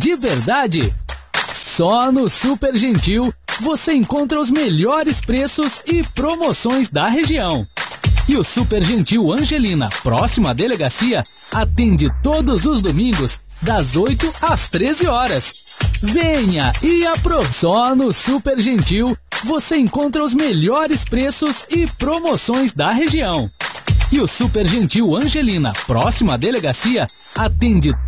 de verdade? Só no Super Gentil você encontra os melhores preços e promoções da região. E o Super Gentil Angelina, próximo à delegacia, atende todos os domingos, das 8 às 13 horas. Venha e aproveite! Só no Super Gentil você encontra os melhores preços e promoções da região. E o Super Gentil Angelina, próximo à delegacia, atende